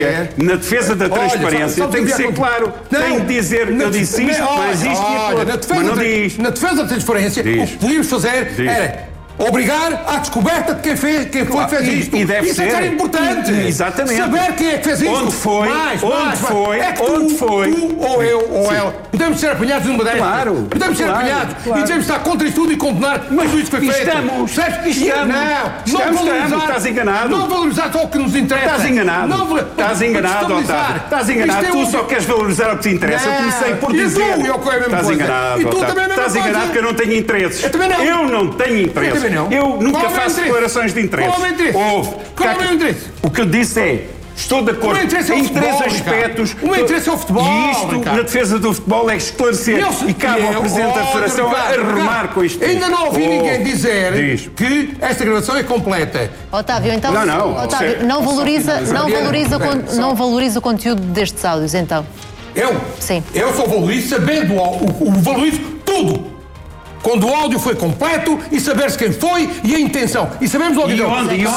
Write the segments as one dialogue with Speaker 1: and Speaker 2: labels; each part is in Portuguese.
Speaker 1: Na defesa da transparência tem que ser claro. Tem que dizer, eu disse isto, mas isto e aquilo. Mas não diz.
Speaker 2: Na defesa da transparência, o que podíamos fazer era obrigar à descoberta de quem foi que fez isto.
Speaker 1: E deve
Speaker 2: isso
Speaker 1: ser.
Speaker 2: É importante.
Speaker 1: Exatamente.
Speaker 2: Saber quem é que fez isto.
Speaker 1: Onde foi?
Speaker 2: É que tu, ou eu, ou ela, podemos ser apanhados numa destas.
Speaker 1: Claro.
Speaker 2: Podemos ser apanhados e devemos estar contra isto tudo e condenar tudo isto que foi feito.
Speaker 1: Estamos.
Speaker 2: Não,
Speaker 1: estás enganado.
Speaker 2: Não valorizar só o que nos interessa.
Speaker 1: Estás enganado. Estás enganado, Otávio. Estás enganado. Tu só queres valorizar o que te interessa. Eu comecei por dizer. Estás enganado, Otávio. Estás enganado que eu não tenho interesses. Eu não tenho interesses. Eu nunca faço declarações de interesse.
Speaker 2: Qual é o interesse? Qual é o meu interesse?
Speaker 1: O que eu disse é, estou de acordo em três aspectos.
Speaker 2: O meu interesse é o futebol.
Speaker 1: E isto, na defesa do futebol, é esclarecer. E cabe ao Presidente da Federação arrumar com isto.
Speaker 2: Ainda não ouvi ninguém dizer que esta gravação é completa.
Speaker 3: Otávio, então... Otávio, não valoriza o conteúdo destes áudios, então.
Speaker 2: Sim. Eu só valorizo sabendo, valorizo tudo. Quando o áudio foi completo e saber-se quem foi e a intenção. E sabemos logo
Speaker 1: onde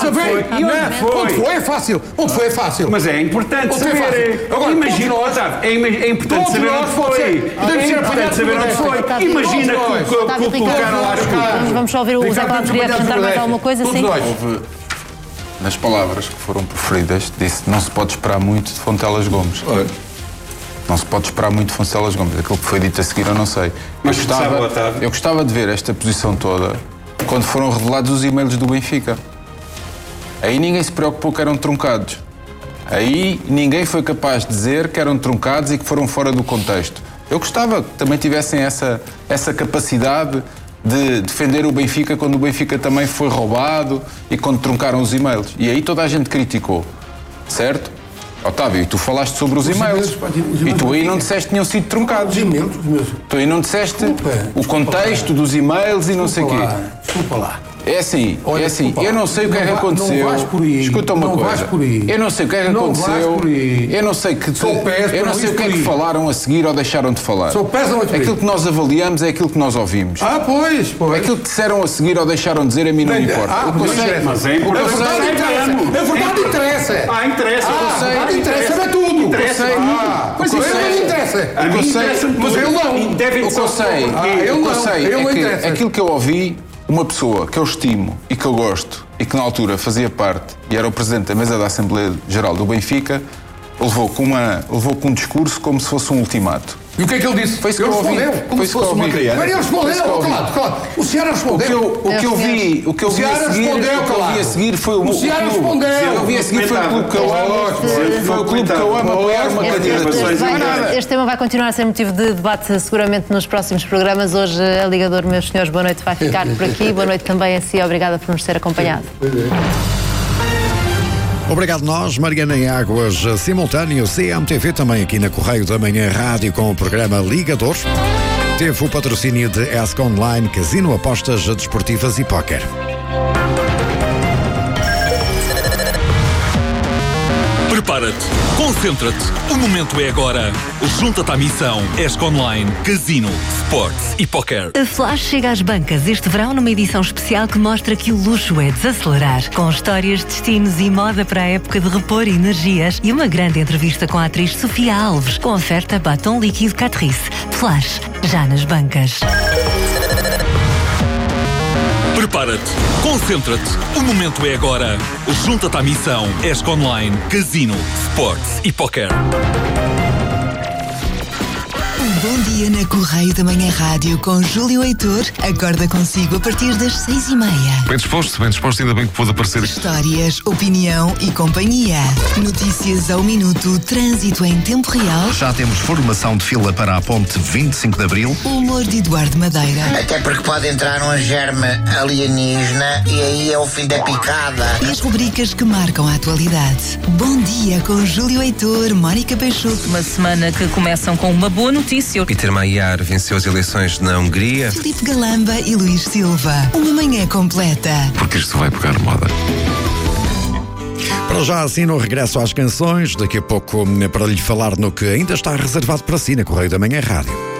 Speaker 2: foi é fácil. Onde foi é fácil.
Speaker 1: Mas é importante saber. Agora, imagina, é importante saber onde foi.
Speaker 2: Podemos ser apanhados saber onde foi.
Speaker 1: Imagina que colocaram lá as coisas.
Speaker 3: Vamos só ouvir o Zé Paulo queria acrescentar mais alguma coisa, sim?
Speaker 4: Houve, nas palavras que foram proferidas, disse não se pode esperar muito de Fontelas Gomes. Não se pode esperar muito de Fontelas Gomes. Aquilo que foi dito a seguir eu não sei. Eu gostava de ver esta posição toda quando foram revelados os e-mails do Benfica. Aí ninguém se preocupou que eram truncados. Aí ninguém foi capaz de dizer que eram truncados e que foram fora do contexto. Eu gostava que também tivessem essa capacidade de defender o Benfica quando o Benfica também foi roubado e quando truncaram os e-mails. E aí toda a gente criticou. Certo? Otávio, e tu falaste sobre os e-mails. E tu aí não disseste que tinham sido truncados. Tu aí não disseste o contexto dos e-mails e não sei o quê.
Speaker 2: Desculpa lá.
Speaker 4: É assim, eu não sei o que é que aconteceu. Escuta uma coisa. Eu não sei o que é que aconteceu. Eu não sei o que é que falaram a seguir ou deixaram de falar. Aquilo que nós avaliamos é aquilo que nós ouvimos.
Speaker 2: Pois.
Speaker 4: Aquilo que disseram a seguir ou deixaram de dizer a mim não importa.
Speaker 1: Mas é importante.
Speaker 2: A verdade interessa.
Speaker 1: Interessa.
Speaker 2: Interessa é tudo. Pois não interessa. Mas eu não.
Speaker 4: O que eu sei é que aquilo que eu ouvi, uma pessoa que eu estimo e que eu gosto e que na altura fazia parte e era o presidente da mesa da Assembleia Geral do Benfica, levou com um discurso como se fosse um ultimato.
Speaker 2: E o que é que ele disse?
Speaker 4: Foi isso que eu ouvi.
Speaker 2: Como se fosse uma criança. Mas ele respondeu, claro. O Senhor respondeu.
Speaker 4: O que eu vi a seguir foi o
Speaker 2: Senhor respondeu.
Speaker 4: O que eu vi a seguir foi o clube que eu amo. Foi o clube que eu amo apoiar uma candidatura.
Speaker 3: Este tema vai continuar a ser motivo de debate seguramente nos próximos programas. Hoje a Ligador, meus senhores, boa noite, vai ficar por aqui. Boa noite também a si, obrigada por nos ter acompanhado.
Speaker 5: Obrigado nós, Mariana em Águas simultâneo, CMTV também aqui na Correio da Manhã Rádio com o programa Ligador. Teve o patrocínio de ESC Online, Casino, Apostas Desportivas e Póquer.
Speaker 6: Prepara-te, concentra-te, o momento é agora. Junta-te à missão ESC Online, Casino, Sports e Póquer.
Speaker 7: A Flash chega às bancas este verão numa edição especial que mostra que o luxo é desacelerar. Com histórias, destinos e moda para a época de repor energias e uma grande entrevista com a atriz Sofia Alves, com oferta batom líquido Catrice. Flash, já nas bancas.
Speaker 6: Prepara-te, concentra-te, o momento é agora. Junta-te à missão ESC Online, Casino, Sports e Póquer.
Speaker 8: Bom dia na Correio da Manhã Rádio com Júlio Heitor. Acorda consigo a partir das 6:30.
Speaker 9: Bem disposto, ainda bem que pôde aparecer.
Speaker 8: Histórias, opinião e companhia. Notícias ao minuto, trânsito em tempo real.
Speaker 9: Já temos formação de fila para a ponte 25 de Abril.
Speaker 8: O humor de Eduardo Madeira.
Speaker 10: Até porque pode entrar um germe alienígena e aí é o fim da picada.
Speaker 8: E as rubricas que marcam a atualidade. Bom dia com Júlio Heitor, Mónica Peixoto.
Speaker 11: Uma semana que começam com uma boa notícia.
Speaker 12: Peter Maiar venceu as eleições na Hungria.
Speaker 8: Filipe Galamba e Luís Silva. Uma manhã completa.
Speaker 9: Porque isto vai pegar moda.
Speaker 5: Para já assim no regresso às canções, daqui a pouco para lhe falar no que ainda está reservado para si na Correio da Manhã Rádio.